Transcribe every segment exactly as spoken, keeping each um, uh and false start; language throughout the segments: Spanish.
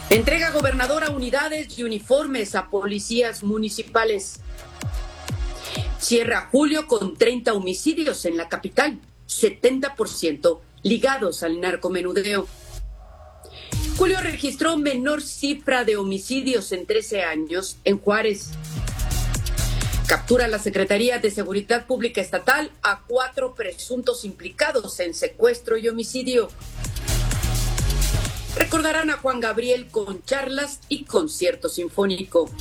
Entrega gobernadora unidades y uniformes a policías municipales. Cierra julio con treinta homicidios en la capital, setenta por ciento ligados al narcomenudeo. Julio registró menor cifra de homicidios en trece años en Juárez. Captura la Secretaría de Seguridad Pública Estatal a cuatro presuntos implicados en secuestro y homicidio. Recordarán a Juan Gabriel con charlas y concierto sinfónico.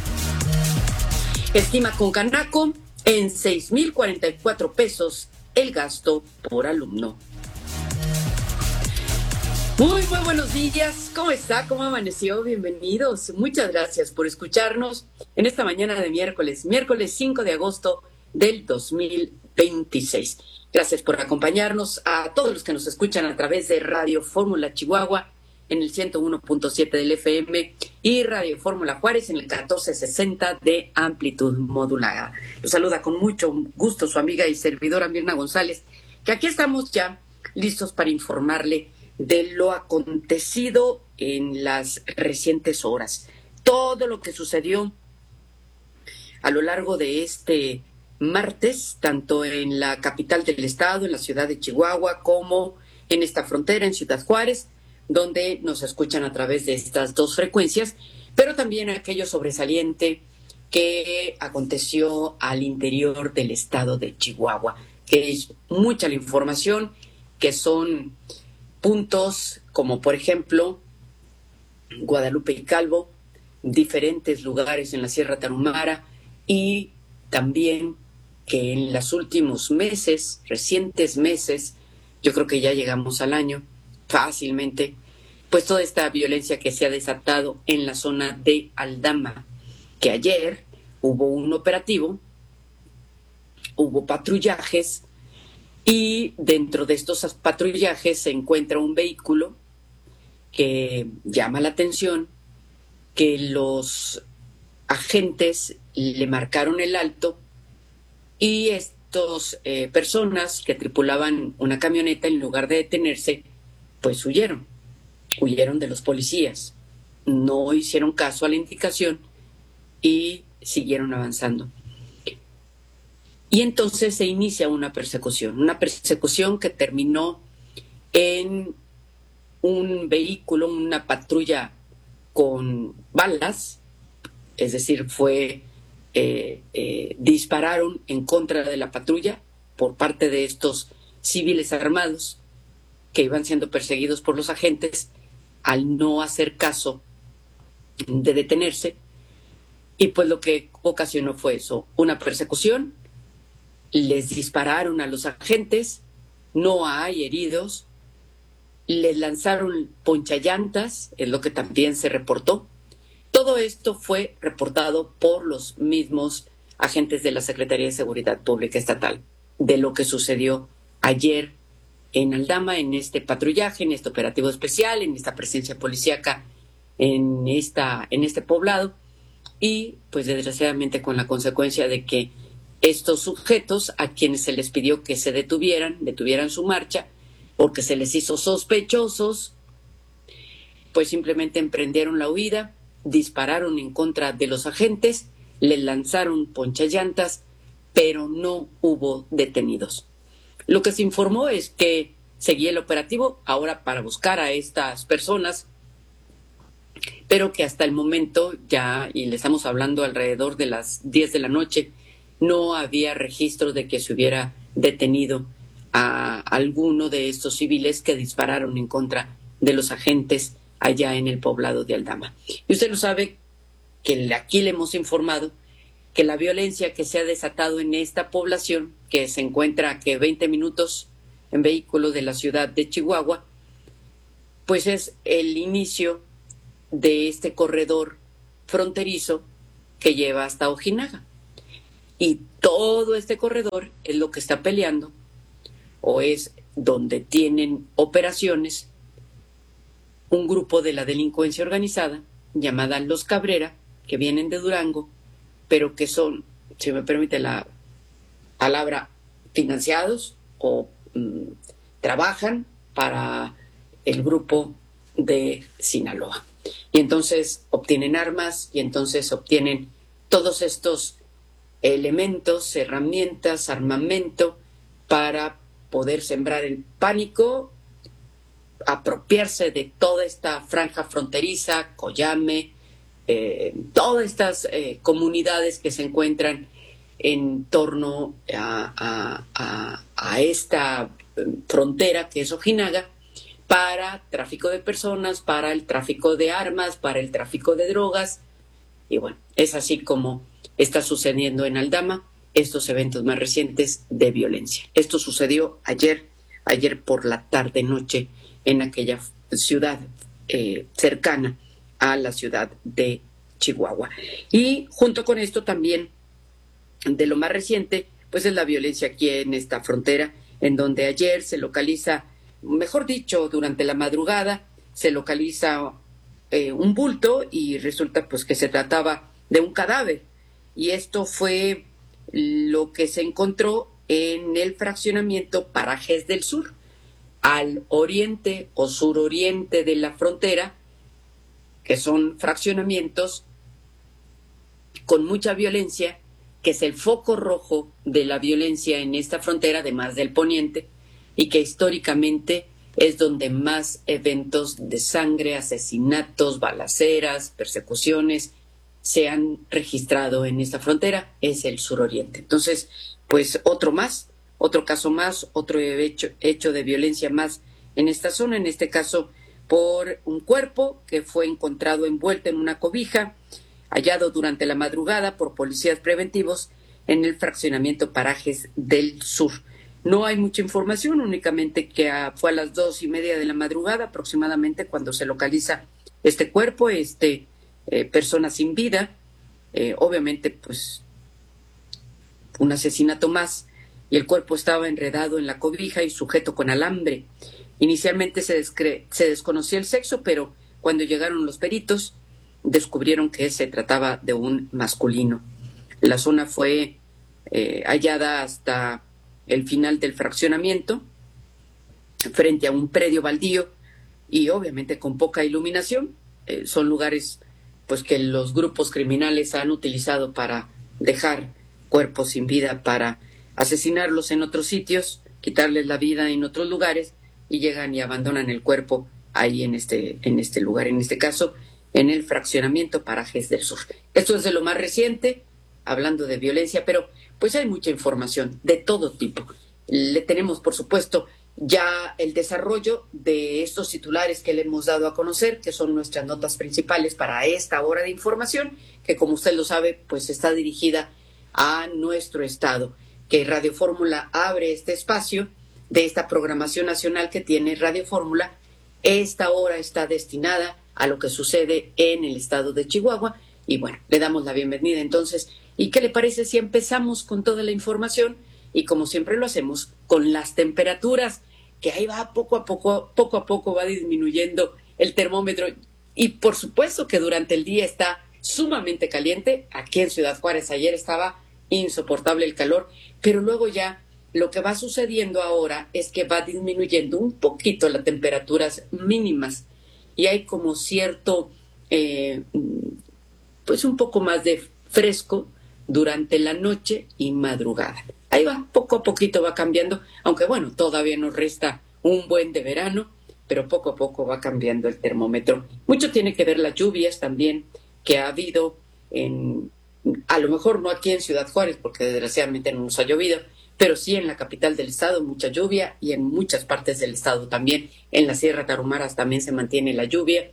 Estima con Canaco en seis mil cuarenta y cuatro pesos el gasto por alumno. Muy, muy buenos días. ¿Cómo está? ¿Cómo amaneció? Bienvenidos. Muchas gracias por escucharnos en esta mañana de miércoles, miércoles cinco de agosto del dos mil veintiséis. Gracias por acompañarnos a todos los que nos escuchan a través de Radio Fórmula Chihuahua en el ciento uno punto siete del F M y Radio Fórmula Juárez en el catorce sesenta de amplitud modulada. Los saluda con mucho gusto su amiga y servidora Mirna González, que aquí estamos ya listos para informarle de lo acontecido en las recientes horas. Todo lo que sucedió a lo largo de este martes, tanto en la capital del estado, en la ciudad de Chihuahua, como en esta frontera, en Ciudad Juárez, donde nos escuchan a través de estas dos frecuencias, pero también aquello sobresaliente que aconteció al interior del estado de Chihuahua, que es mucha la información, que son puntos como, por ejemplo, Guadalupe y Calvo, diferentes lugares en la Sierra Tarahumara, y también que en los últimos meses, recientes meses, yo creo que ya llegamos al año, fácilmente, pues toda esta violencia que se ha desatado en la zona de Aldama, que ayer hubo un operativo, hubo patrullajes, y dentro de estos patrullajes se encuentra un vehículo que llama la atención, que los agentes le marcaron el alto y estas eh, personas que tripulaban una camioneta, en lugar de detenerse, pues huyeron, huyeron de los policías, no hicieron caso a la indicación y siguieron avanzando. Y entonces se inicia una persecución, una persecución que terminó en un vehículo, una patrulla con balas, es decir, fue eh, eh, dispararon en contra de la patrulla por parte de estos civiles armados que iban siendo perseguidos por los agentes al no hacer caso de detenerse, y pues lo que ocasionó fue eso, una persecución. Les dispararon a los agentes, no hay heridos, les lanzaron ponchallantas, es lo que también se reportó. Todo esto fue reportado por los mismos agentes de la Secretaría de Seguridad Pública Estatal, de lo que sucedió ayer en Aldama, en este patrullaje, en este operativo especial, en esta presencia policíaca en, esta, en este poblado, y pues desgraciadamente con la consecuencia de que estos sujetos, a quienes se les pidió que se detuvieran, detuvieran su marcha, porque se les hizo sospechosos, pues simplemente emprendieron la huida, dispararon en contra de los agentes, les lanzaron ponchallantas, pero no hubo detenidos. Lo que se informó es que seguía el operativo ahora para buscar a estas personas, pero que hasta el momento ya, y le estamos hablando alrededor de las diez de la noche, no había registro de que se hubiera detenido a alguno de estos civiles que dispararon en contra de los agentes allá en el poblado de Aldama. Y usted lo sabe, que aquí le hemos informado que la violencia que se ha desatado en esta población, que se encuentra a que veinte minutos en vehículo de la ciudad de Chihuahua, pues es el inicio de este corredor fronterizo que lleva hasta Ojinaga. Y todo este corredor es lo que está peleando, o es donde tienen operaciones un grupo de la delincuencia organizada llamada Los Cabrera, que vienen de Durango, pero que son, si me permite la palabra, financiados o mmm, trabajan para el grupo de Sinaloa. Y entonces obtienen armas y entonces obtienen todos estos elementos, herramientas, armamento para poder sembrar el pánico, apropiarse de toda esta franja fronteriza, Coyame, eh, todas estas eh, comunidades que se encuentran en torno a, a, a, a esta frontera que es Ojinaga, para tráfico de personas, para el tráfico de armas, para el tráfico de drogas. Y bueno, es así como está sucediendo en Aldama estos eventos más recientes de violencia. Esto sucedió ayer, ayer por la tarde-noche en aquella ciudad eh, cercana a la ciudad de Chihuahua. Y junto con esto también, de lo más reciente, pues es la violencia aquí en esta frontera, en donde ayer se localiza, mejor dicho, durante la madrugada, se localiza eh, un bulto y resulta pues que se trataba de un cadáver. Y esto fue lo que se encontró en el fraccionamiento Parajes del Sur, al oriente o suroriente de la frontera, que son fraccionamientos con mucha violencia, que es el foco rojo de la violencia en esta frontera, además del poniente, y que históricamente es donde más eventos de sangre, asesinatos, balaceras, persecuciones se han registrado en esta frontera, es el suroriente. Entonces, pues otro más, otro caso más, otro hecho, hecho de violencia más en esta zona, en este caso por un cuerpo que fue encontrado envuelto en una cobija, hallado durante la madrugada por policías preventivos en el fraccionamiento Parajes del Sur. No hay mucha información, únicamente que a, fue a las dos y media de la madrugada aproximadamente cuando se localiza este cuerpo, este eh, persona sin vida, eh, obviamente pues un asesinato más, y el cuerpo estaba enredado en la cobija y sujeto con alambre. Inicialmente se, descre- se desconocía el sexo, pero cuando llegaron los peritos descubrieron que se trataba de un masculino. La zona fue eh, hallada hasta el final del fraccionamiento, frente a un predio baldío y obviamente con poca iluminación. Eh, son lugares pues que los grupos criminales han utilizado para dejar cuerpos sin vida, para asesinarlos en otros sitios, quitarles la vida en otros lugares, y llegan y abandonan el cuerpo ahí en este, en este lugar, en este caso en el fraccionamiento Parajes del Sur. Esto es de lo más reciente, hablando de violencia, pero pues hay mucha información de todo tipo. Le tenemos, por supuesto, ya el desarrollo de estos titulares que le hemos dado a conocer, que son nuestras notas principales para esta hora de información, que como usted lo sabe, pues está dirigida a nuestro estado, que Radio Fórmula abre este espacio de esta programación nacional que tiene Radio Fórmula. Esta hora está destinada a lo que sucede en el estado de Chihuahua. Y bueno, le damos la bienvenida entonces. ¿Y qué le parece si empezamos con toda la información? Y como siempre lo hacemos, con las temperaturas, que ahí va poco a poco, poco a poco va disminuyendo el termómetro. Y por supuesto que durante el día está sumamente caliente. Aquí en Ciudad Juárez ayer estaba insoportable el calor, pero luego ya lo que va sucediendo ahora es que va disminuyendo un poquito las temperaturas mínimas y hay como cierto, eh, pues un poco más de fresco durante la noche y madrugada. Ahí va, poco a poquito va cambiando, aunque bueno, todavía nos resta un buen de verano, pero poco a poco va cambiando el termómetro. Mucho tiene que ver las lluvias también que ha habido, en, a lo mejor no aquí en Ciudad Juárez, porque desgraciadamente no nos ha llovido, pero sí en la capital del estado mucha lluvia y en muchas partes del estado también. En la Sierra Tarumaras también se mantiene la lluvia.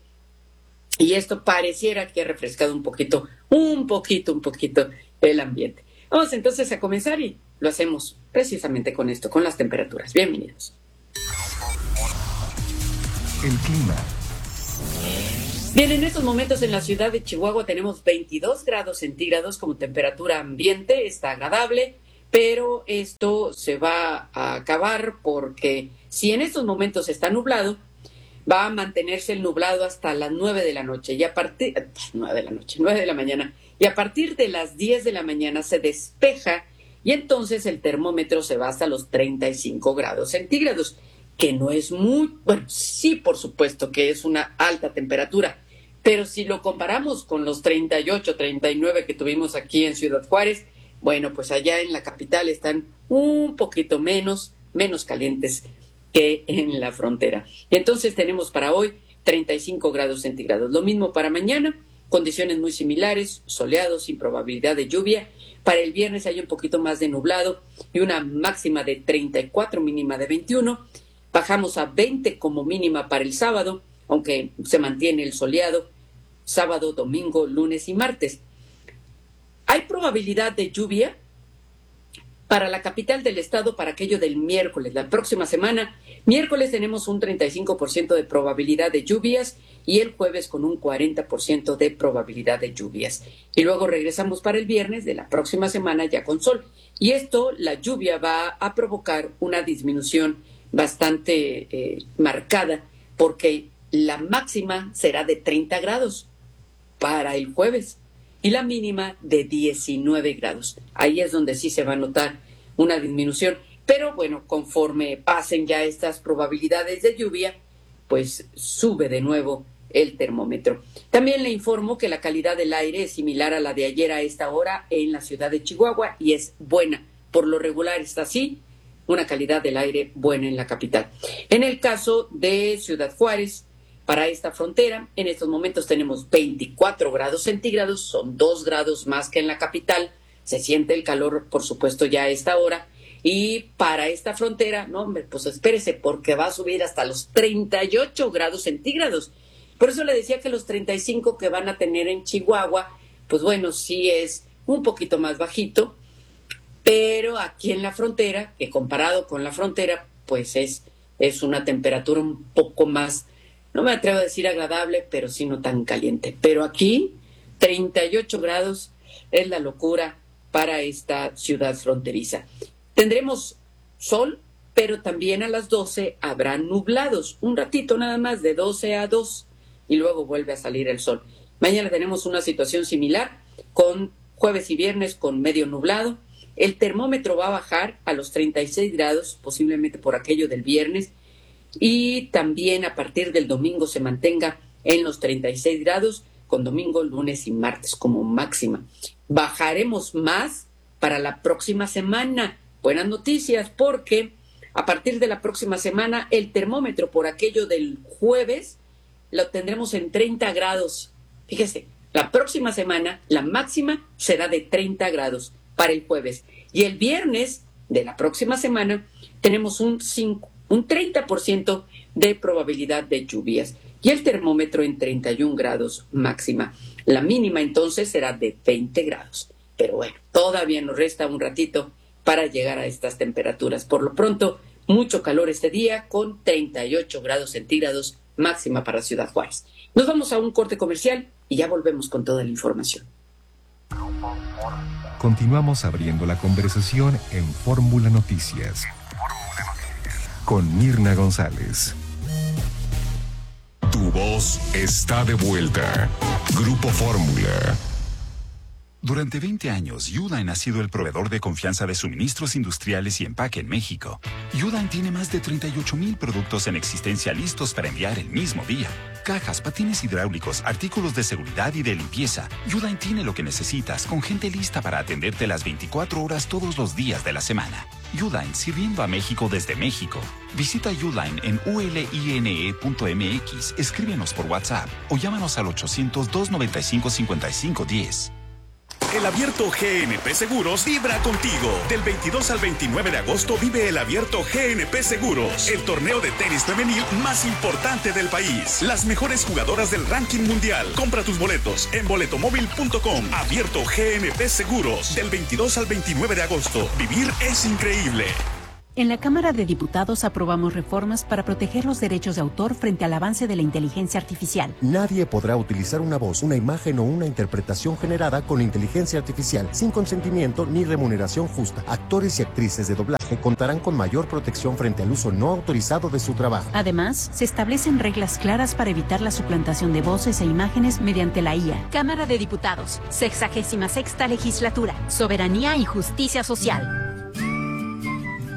Y esto pareciera que ha refrescado un poquito, un poquito, un poquito el ambiente. Vamos entonces a comenzar y lo hacemos precisamente con esto, con las temperaturas. Bienvenidos. El clima. Bien, en estos momentos en la ciudad de Chihuahua tenemos veintidós grados centígrados como temperatura ambiente, está agradable, pero esto se va a acabar porque si en estos momentos está nublado, va a mantenerse el nublado hasta las nueve de la noche y a partir nueve de la noche, nueve de la mañana, y a partir de las diez de la mañana se despeja y entonces el termómetro se va hasta los treinta y cinco grados centígrados, que no es muy, bueno, sí, por supuesto que es una alta temperatura, Pero si lo comparamos con los treinta y ocho, treinta y nueve que tuvimos aquí en Ciudad Juárez, bueno, pues allá en la capital están un poquito menos, menos calientes que en la frontera. Entonces tenemos para hoy treinta y cinco grados centígrados. Lo mismo para mañana, condiciones muy similares, soleados, sin probabilidad de lluvia. Para el viernes hay un poquito más de nublado y una máxima de treinta y cuatro, mínima de veintiuno. Bajamos a veinte como mínima para el sábado, aunque se mantiene el soleado, sábado, domingo, lunes y martes. Hay probabilidad de lluvia para la capital del estado para aquello del miércoles, la próxima semana. Miércoles tenemos un treinta y cinco por ciento de probabilidad de lluvias y el jueves con un cuarenta por ciento de probabilidad de lluvias. Y luego regresamos para el viernes de la próxima semana ya con sol. Y esto, la lluvia va a provocar una disminución bastante eh, marcada, porque la máxima será de treinta grados para el jueves y la mínima de diecinueve grados. Ahí es donde sí se va a notar una disminución. Pero bueno, conforme pasen ya estas probabilidades de lluvia, pues sube de nuevo el termómetro. También le informo que la calidad del aire es similar a la de ayer a esta hora en la ciudad de Chihuahua y es buena. Por lo regular está así, una calidad del aire buena en la capital. En el caso de Ciudad Juárez, para esta frontera, en estos momentos tenemos veinticuatro grados centígrados, son dos grados más que en la capital. Se siente el calor, por supuesto, ya a esta hora. Y para esta frontera, no, hombre, pues espérese, porque va a subir hasta los treinta y ocho grados centígrados. Por eso le decía que los treinta y cinco que van a tener en Chihuahua, pues bueno, sí es un poquito más bajito, pero aquí en la frontera, que comparado con la frontera, pues es, es una temperatura un poco más, no me atrevo a decir agradable, pero sí no tan caliente. Pero aquí, treinta y ocho grados es la locura para esta ciudad fronteriza. Tendremos sol, pero también a las doce habrá nublados, un ratito nada más, de doce a dos, y luego vuelve a salir el sol. Mañana tenemos una situación similar, con jueves y viernes con medio nublado. El termómetro va a bajar a los treinta y seis grados, posiblemente por aquello del viernes, y también a partir del domingo se mantenga en los treinta y seis grados, con domingo, lunes y martes como máxima. Bajaremos más para la próxima semana. Buenas noticias, porque a partir de la próxima semana el termómetro por aquello del jueves lo tendremos en treinta grados. Fíjese, la próxima semana la máxima será de treinta grados para el jueves. Y el viernes de la próxima semana tenemos un, cinco, un treinta por ciento de probabilidad de lluvias. Y el termómetro en treinta y un grados máxima. La mínima entonces será de veinte grados. Pero bueno, todavía nos resta un ratito para llegar a estas temperaturas. Por lo pronto, mucho calor este día con treinta y ocho grados centígrados máxima para Ciudad Juárez. Nos vamos a un corte comercial y ya volvemos con toda la información. Continuamos abriendo la conversación en Fórmula Noticias con Mirna González. Tu voz está de vuelta. Grupo Fórmula. Durante veinte años, Uline ha sido el proveedor de confianza de suministros industriales y empaque en México. Uline tiene más de treinta y ocho mil productos en existencia listos para enviar el mismo día. Cajas, patines hidráulicos, artículos de seguridad y de limpieza. Uline tiene lo que necesitas, con gente lista para atenderte las veinticuatro horas todos los días de la semana. Uline, sirviendo a México desde México. Visita Uline en u l i n e punto m x, escríbenos por WhatsApp o llámanos al ochocientos, doscientos noventa y cinco, cincuenta y cinco diez. El Abierto G N P Seguros vibra contigo. Del veintidós al veintinueve de agosto vive el Abierto G N P Seguros, el torneo de tenis femenil más importante del país. Las mejores jugadoras del ranking mundial. Compra tus boletos en boletomóvil punto com. Abierto G N P Seguros, del veintidós al veintinueve de agosto. Vivir es increíble. En la Cámara de Diputados aprobamos reformas para proteger los derechos de autor frente al avance de la inteligencia artificial. Nadie podrá utilizar una voz, una imagen o una interpretación generada con inteligencia artificial sin consentimiento ni remuneración justa. Actores y actrices de doblaje contarán con mayor protección frente al uso no autorizado de su trabajo. Además, se establecen reglas claras para evitar la suplantación de voces e imágenes mediante la I A. Cámara de Diputados, sexagésima sexta legislatura, soberanía y justicia social.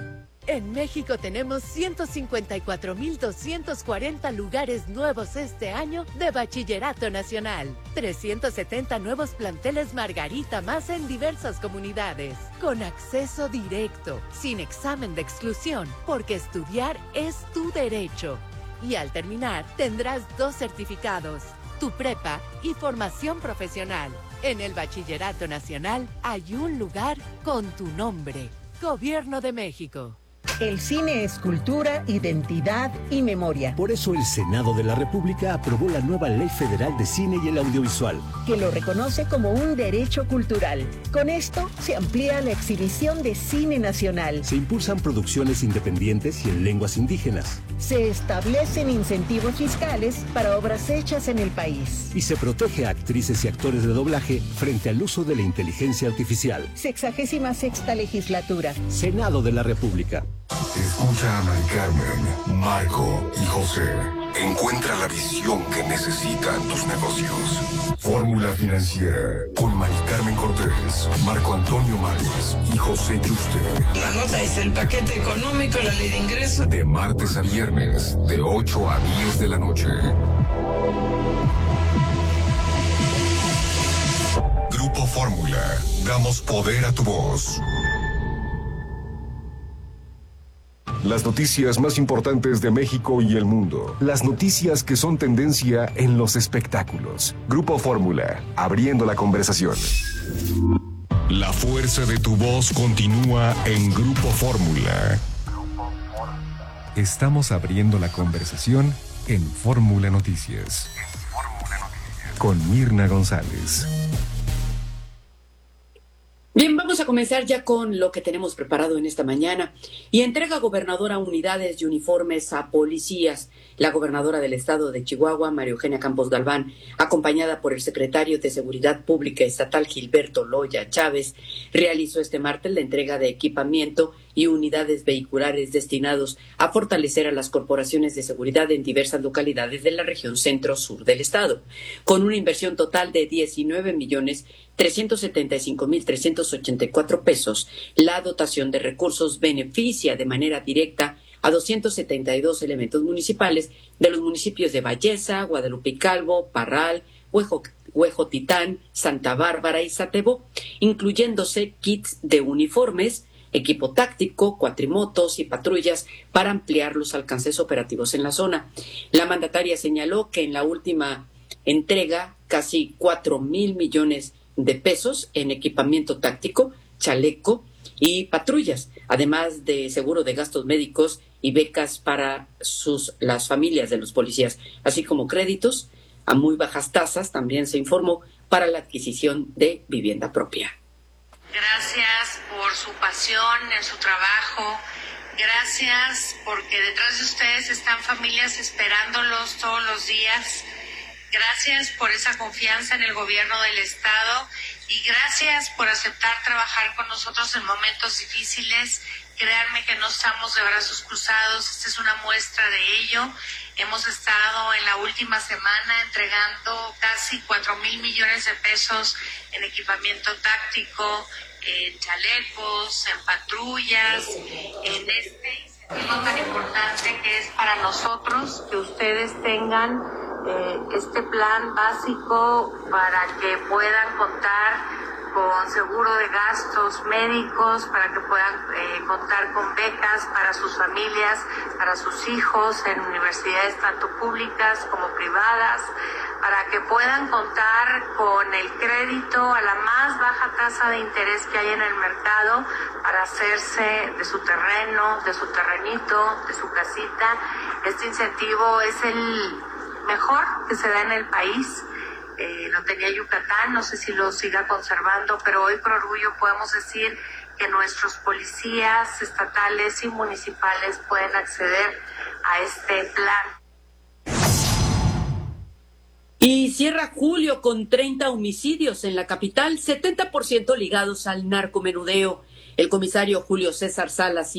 En México tenemos ciento cincuenta y cuatro mil doscientos cuarenta lugares nuevos este año de Bachillerato Nacional. trescientos setenta nuevos planteles Margarita más en diversas comunidades. Con acceso directo, sin examen de exclusión, porque estudiar es tu derecho. Y al terminar, tendrás dos certificados, tu prepa y formación profesional. En el Bachillerato Nacional hay un lugar con tu nombre. Gobierno de México. El cine es cultura, identidad y memoria. Por eso el Senado de la República aprobó la nueva Ley Federal de Cine y el Audiovisual, que lo reconoce como un derecho cultural. Con esto se amplía la exhibición de cine nacional. Se impulsan producciones independientes y en lenguas indígenas. Se establecen incentivos fiscales para obras hechas en el país. Y se protege a actrices y actores de doblaje frente al uso de la inteligencia artificial. Sexagésima sexta legislatura. Senado de la República. Escucha a Mari Carmen, Marco y José. Encuentra la visión que necesitan tus negocios. Fórmula Financiera con Mari Carmen Cortés, Marco Antonio Márquez y José Yuste. La nota es el paquete económico, la ley de ingresos. De martes a viernes, de ocho a diez de la noche. Grupo Fórmula. Damos poder a tu voz. Las noticias más importantes de México y el mundo. Las noticias que son tendencia en los espectáculos. Grupo Fórmula, abriendo la conversación. La fuerza de tu voz continúa en Grupo Fórmula. Estamos abriendo la conversación en Fórmula Noticias. Con Mirna González. Bien, vamos a comenzar ya con lo que tenemos preparado en esta mañana. Y entrega gobernadora unidades y uniformes a policías. La gobernadora del estado de Chihuahua, María Eugenia Campos Galván, acompañada por el secretario de Seguridad Pública Estatal, Gilberto Loya Chávez, realizó este martes la entrega de equipamiento y unidades vehiculares destinados a fortalecer a las corporaciones de seguridad en diversas localidades de la región centro-sur del estado, con una inversión total de diecinueve millones trescientos setenta y cinco mil trescientos ochenta y cuatro pesos. La dotación de recursos beneficia de manera directa a doscientos setenta y dos elementos municipales de los municipios de Valleza, Guadalupe y Calvo, Parral, Huejo, Huejotitán, Santa Bárbara y Satebo, incluyéndose kits de uniformes, equipo táctico, cuatrimotos y patrullas para ampliar los alcances operativos en la zona. La mandataria señaló que en la última entrega casi cuatro mil millones de pesos en equipamiento táctico, chaleco y patrullas, además de seguro de gastos médicos y becas para sus las familias de los policías, así como créditos a muy bajas tasas, también se informó, para la adquisición de vivienda propia. Gracias por su pasión en su trabajo. Gracias porque detrás de ustedes están familias esperándolos todos los días. Gracias por esa confianza en el gobierno del estado y gracias por aceptar trabajar con nosotros en momentos difíciles. Créanme que no estamos de brazos cruzados, esta es una muestra de ello. Hemos estado en la última semana entregando casi cuatro mil millones de pesos en equipamiento táctico, en chalecos, en patrullas, en este incentivo tan importante que es para nosotros, que ustedes tengan eh, este plan básico para que puedan contar con seguro de gastos médicos, para que puedan eh, contar con becas para sus familias, para sus hijos en universidades tanto públicas como privadas, para que puedan contar con el crédito a la más baja tasa de interés que hay en el mercado para hacerse de su terreno, de su terrenito, de su casita. Este incentivo es el mejor que se da en el país. Eh, lo tenía Yucatán, no sé si lo siga conservando, pero hoy por orgullo podemos decir que nuestros policías estatales y municipales pueden acceder a este plan. Y cierra julio con treinta homicidios en la capital, setenta por ciento ligados al narcomenudeo. El comisario Julio César Salas